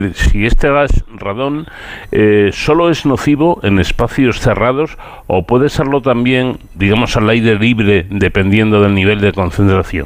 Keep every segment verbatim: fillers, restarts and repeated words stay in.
si este gas radón eh, solo es nocivo en espacios cerrados o puede serlo también, digamos, al aire libre, dependiendo del nivel de concentración.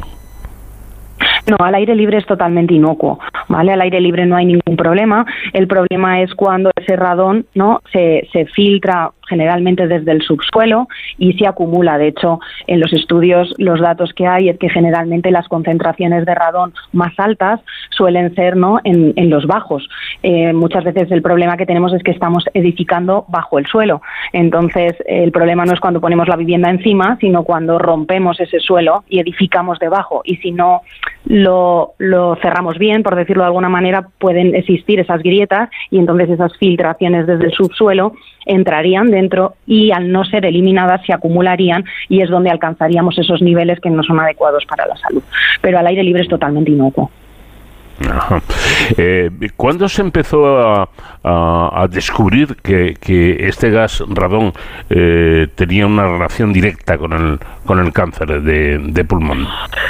No, al aire libre es totalmente inocuo, ¿vale? Al aire libre no hay ningún problema. El problema es cuando ese radón, ¿no?, se, se filtra generalmente desde el subsuelo y se acumula. De hecho, en los estudios los datos que hay es que generalmente las concentraciones de radón más altas suelen ser, ¿no?, en, en los bajos. Eh, muchas veces el problema que tenemos es que estamos edificando bajo el suelo. Entonces, el problema no es cuando ponemos la vivienda encima, sino cuando rompemos ese suelo y edificamos debajo. Y si no lo, lo cerramos bien, por decirlo de alguna manera, pueden existir esas grietas y entonces esas filtraciones desde el subsuelo entrarían dentro y al no ser eliminadas se acumularían y es donde alcanzaríamos esos niveles que no son adecuados para la salud. Pero al aire libre es totalmente inocuo. Ajá. Eh, ¿Cuándo se empezó a, a, a descubrir que, que este gas radón eh, tenía una relación directa con el, con el cáncer de, de pulmón?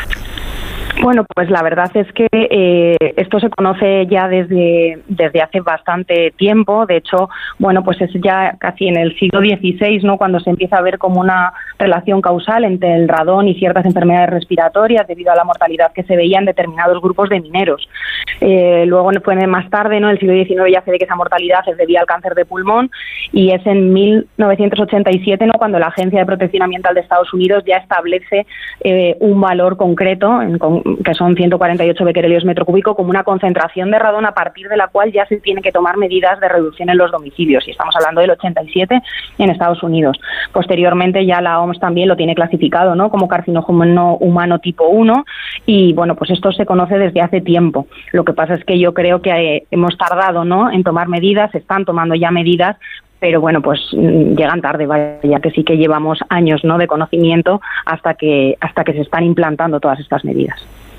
Bueno, pues la verdad es que eh, esto se conoce ya desde, desde hace bastante tiempo. De hecho, bueno, pues es ya casi en el siglo dieciséis, ¿no?, cuando se empieza a ver como una relación causal entre el radón y ciertas enfermedades respiratorias debido a la mortalidad que se veía en determinados grupos de mineros. Eh, luego fue más tarde, ¿no?, en el siglo diecinueve ya se ve que esa mortalidad es debida al cáncer de pulmón y es en mil novecientos ochenta y siete, ¿no?, cuando la Agencia de Protección Ambiental de Estados Unidos ya establece eh, un valor concreto en con que son ciento cuarenta y ocho becquerelios metro cúbico, como una concentración de radón a partir de la cual ya se tienen que tomar medidas de reducción en los domicilios. Y estamos hablando del ochenta y siete en Estados Unidos. Posteriormente ya la O M S también lo tiene clasificado, ¿no?, como carcinógeno humano tipo uno y bueno, pues esto se conoce desde hace tiempo. Lo que pasa es que yo creo que eh, hemos tardado, ¿no?, en tomar medidas, se están tomando ya medidas, pero bueno, pues llegan tarde, vaya que sí que llevamos años, ¿no?, de conocimiento hasta que hasta que se están implantando todas estas medidas.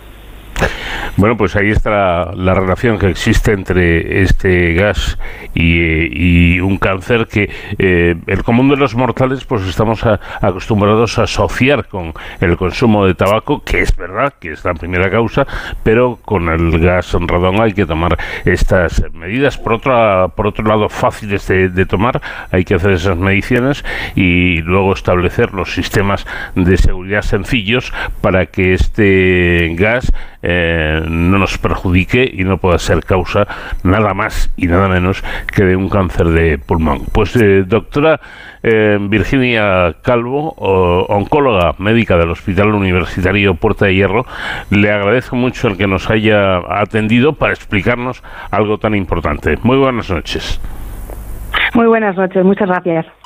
Bueno, pues ahí está la, la relación que existe entre este gas y, y un cáncer que eh, el común de los mortales pues estamos a, acostumbrados a asociar con el consumo de tabaco, que es verdad que es la primera causa, pero con el gas radón hay que tomar estas medidas. Por otro, por otro lado, fáciles de, de tomar, hay que hacer esas mediciones y luego establecer los sistemas de seguridad sencillos para que este gas Eh, no nos perjudique y no pueda ser causa nada más y nada menos que de un cáncer de pulmón. Pues eh, doctora eh, Virginia Calvo, o, oncóloga médica del Hospital Universitario Puerta de Hierro, le agradezco mucho el que nos haya atendido para explicarnos algo tan importante. Muy buenas noches. Muy buenas noches, muchas gracias.